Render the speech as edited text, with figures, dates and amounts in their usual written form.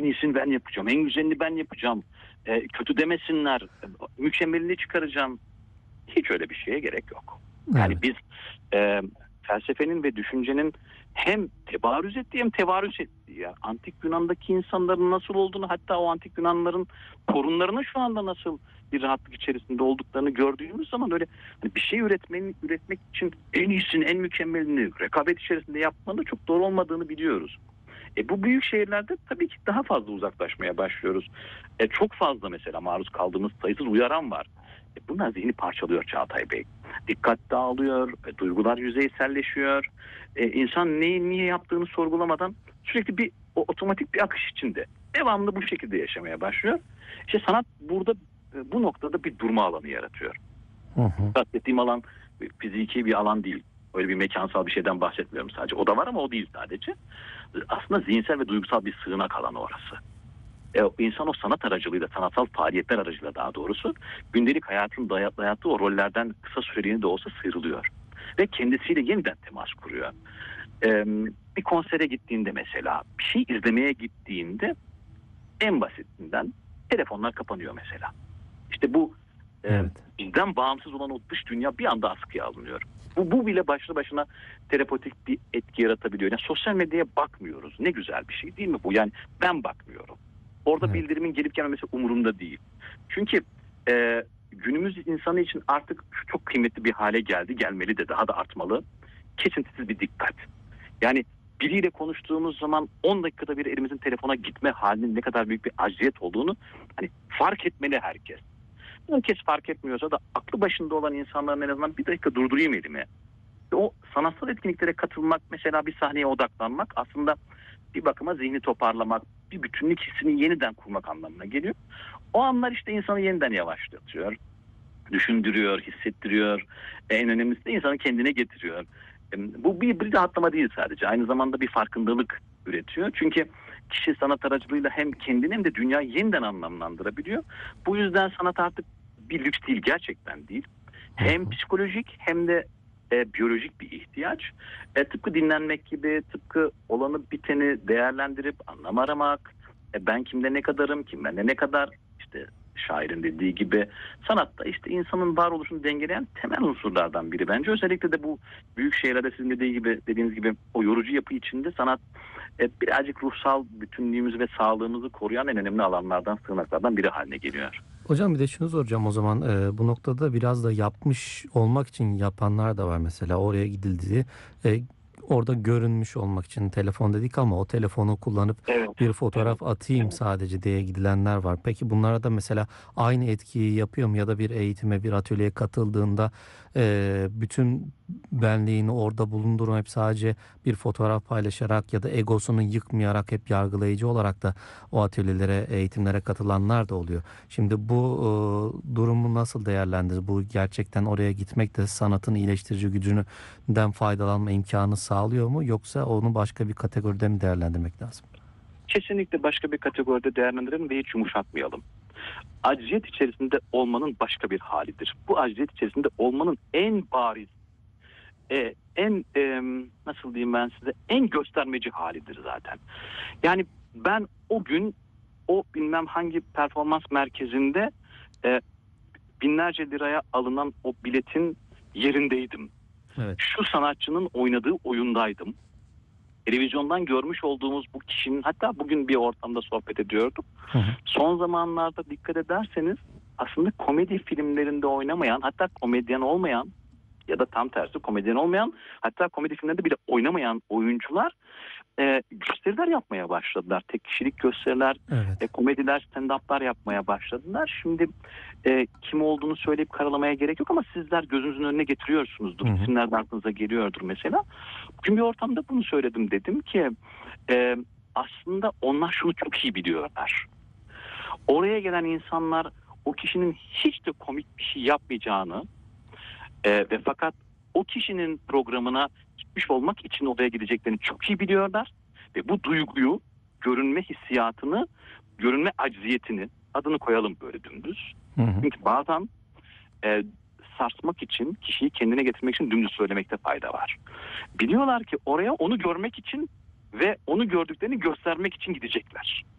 en iyisini ben yapacağım, en güzelini ben yapacağım, kötü demesinler, mükemmelini çıkaracağım. Hiç öyle bir şeye gerek yok. Yani Evet. biz felsefenin ve düşüncenin hem tebarüz ettiği hem tevarüz ettiği, yani antik Yunan'daki insanların nasıl olduğunu, hatta o antik Yunanların torunlarının şu anda nasıl bir rahatlık içerisinde olduklarını gördüğümüz zaman öyle hani bir şey üretmek için en iyisini, en mükemmelini rekabet içerisinde yapmanın da çok doğru olmadığını biliyoruz. Bu büyük şehirlerde tabii ki daha fazla uzaklaşmaya başlıyoruz. Çok fazla mesela maruz kaldığımız sayısız uyaran var. Bunlar zihni parçalıyor Çağatay Bey. Dikkat dağılıyor, duygular yüzeyselleşiyor. İnsan neyi niye yaptığını sorgulamadan sürekli bir otomatik bir akış içinde. Devamlı bu şekilde yaşamaya başlıyor. İşte sanat burada bu noktada bir durma alanı yaratıyor. Hı hı. Bahsettiğim alan fiziki bir alan değil. Öyle bir mekansal bir şeyden bahsetmiyorum sadece. O da var ama o değil sadece. Aslında zihinsel ve duygusal bir sığınak alanı orası. İnsan o sanat aracılığıyla, sanatsal faaliyetler aracılığıyla daha doğrusu gündelik hayatın dayattığı o rollerden kısa süreliğine de olsa sıyrılıyor. Ve kendisiyle yeniden temas kuruyor. Bir konsere gittiğinde mesela, bir şey izlemeye gittiğinde en basitinden telefonlar kapanıyor mesela. İşte bu Evet. bizden bağımsız olan o dış dünya bir anda askıya alınıyor. Bu bile başlı başına terapotik bir etki yaratabiliyor. Yani sosyal medyaya bakmıyoruz. Ne güzel bir şey değil mi bu? Yani ben bakmıyorum. Orada Evet. bildirimin gelip gelmemesi umurumda değil. Çünkü günümüz insanı için artık çok kıymetli bir hale geldi. Gelmeli de, daha da artmalı. Kesintisiz bir dikkat. Yani biriyle konuştuğumuz zaman 10 dakikada bir elimizin telefona gitme halinin ne kadar büyük bir acziyet olduğunu hani fark etmeli herkes. Herkes fark etmiyorsa da aklı başında olan insanların en azından bir dakika durdurayım elimi. O sanatsal etkinliklere katılmak, mesela bir sahneye odaklanmak aslında bir bakıma zihni toparlamak, bir bütünlük hissini yeniden kurmak anlamına geliyor. O anlar işte insanı yeniden yavaşlatıyor, düşündürüyor, hissettiriyor. En önemlisi de insanı kendine getiriyor. Bu bir rahatlama değil sadece. Aynı zamanda bir farkındalık üretiyor. Çünkü kişi sanat aracılığıyla hem kendini hem de dünyayı yeniden anlamlandırabiliyor. Bu yüzden sanat artık bir lüks değil, gerçekten değil. Hı Hem hı. psikolojik hem de biyolojik bir ihtiyaç. Tıpkı dinlenmek gibi, tıpkı olanı biteni değerlendirip anlam aramak. Ben kimde ne kadarım, kim bende ne kadar, işte şairin dediği gibi sanatta işte insanın varoluşunu dengeleyen temel unsurlardan biri bence. Özellikle de bu büyük şehirlerde sizin dediğiniz gibi o yorucu yapı içinde sanat birazcık ruhsal bütünlüğümüzü ve sağlığımızı koruyan en önemli alanlardan, sığınaklardan biri haline geliyor. Hocam bir de şunu soracağım o zaman. Bu noktada biraz da yapmış olmak için yapanlar da var mesela, oraya gidildiği orada görünmüş olmak için telefon dedik ama o telefonu kullanıp Evet, bir evet, fotoğraf atayım evet. sadece diye gidilenler var. Peki bunlara da mesela aynı etkiyi yapıyor mu, ya da bir eğitime, bir atölyeye katıldığında bütün benliğini orada bulundurmayıp sadece bir fotoğraf paylaşarak ya da egosunu yıkmayarak hep yargılayıcı olarak da o atölyelere, eğitimlere katılanlar da oluyor. Şimdi bu durumu nasıl değerlendirir? Bu gerçekten oraya gitmek de sanatın iyileştirici gücünden faydalanma imkanı sağlıyor mu? Yoksa onu başka bir kategoride mi değerlendirmek lazım? Kesinlikle başka bir kategoride değerlendirelim ve hiç yumuşatmayalım. Acziyet içerisinde olmanın başka bir halidir. Bu acziyet içerisinde olmanın en bariz, nasıl diyeyim ben size, en göstermeci halidir zaten. Yani ben o gün o bilmem hangi performans merkezinde e, binlerce liraya alınan o biletin yerindeydim. Evet. Şu sanatçının oynadığı oyundaydım. Televizyondan görmüş olduğumuz bu kişinin, hatta bugün bir ortamda sohbet ediyorduk. Hı hı. Son zamanlarda dikkat ederseniz aslında komedi filmlerinde oynamayan, hatta komedyen olmayan ya da tam tersi komedyen olmayan, hatta komedi filmlerinde bile oynamayan oyuncular gösteriler yapmaya başladılar. Tek kişilik gösteriler, Evet. komediler, stand-up'lar yapmaya başladılar. Şimdi kim olduğunu söyleyip karalamaya gerek yok ama sizler gözünüzün önüne getiriyorsunuzdur. Hı hı. İsimler de aklınıza geliyordur mesela. Bugün bir ortamda bunu söyledim. Dedim ki aslında onlar şunu çok iyi biliyorlar. Oraya gelen insanlar o kişinin hiç de komik bir şey yapmayacağını ve fakat o kişinin programına gitmiş olmak için oraya gideceklerini çok iyi biliyorlar. Ve bu duyguyu, görünme hissiyatını, görünme acziyetini, adını koyalım böyle dümdüz. Hı hı. Çünkü bazen e, sarsmak için, kişiyi kendine getirmek için dümdüz söylemekte fayda var. Biliyorlar ki oraya onu görmek için ve onu gördüklerini göstermek için gidecekler.